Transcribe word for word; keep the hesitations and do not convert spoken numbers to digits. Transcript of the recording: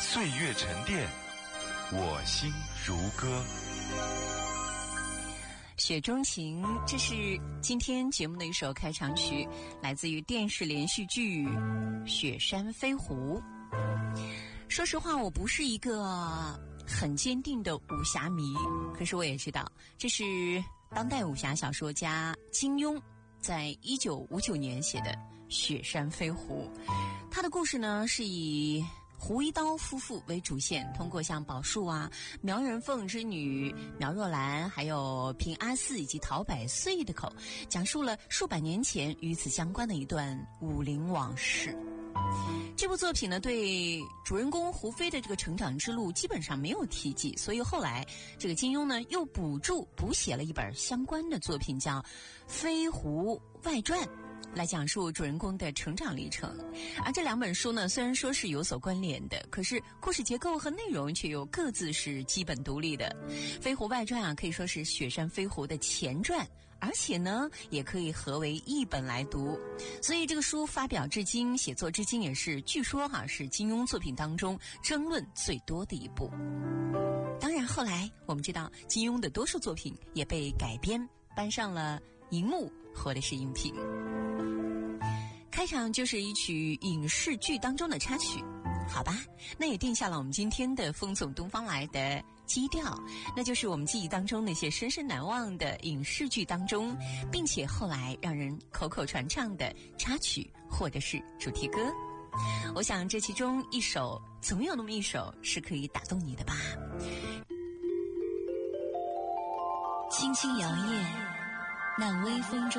岁月沉淀，我心如歌。 雪中情，这是今天节目的一首开场曲，来自于电视连续剧《雪山飞狐》。说实话，我不是一个很坚定的武侠迷，可是我也知道，这是当代武侠小说家金庸在一九五九年写的《雪山飞狐》。他的故事呢，是以胡一刀夫妇为主线，通过像宝树啊、苗人凤之女苗若兰，还有平阿四以及陶百岁的口，讲述了数百年前与此相关的一段武林往事。这部作品呢，对主人公胡飞的这个成长之路基本上没有提及，所以后来这个金庸呢又补注补写了一本相关的作品，叫《飞狐外传》，来讲述主人公的成长历程。而这两本书呢，虽然说是有所关联的，可是故事结构和内容却又各自是基本独立的。《飞狐外传》啊，可以说是雪山飞狐的前传，而且呢，也可以合为一本来读。所以这个书发表至今，写作至今，也是据说哈、啊、是金庸作品当中争论最多的一部。当然，后来我们知道，金庸的多数作品也被改编搬上了荧幕或者是荧屏。开场就是一曲影视剧当中的插曲，好吧，那也定下了我们今天的风从东方来的基调，那就是我们记忆当中那些深深难忘的影视剧当中，并且后来让人口口传唱的插曲或者是主题歌。我想这其中一首，总有那么一首是可以打动你的吧。 轻轻摇曳，那微风中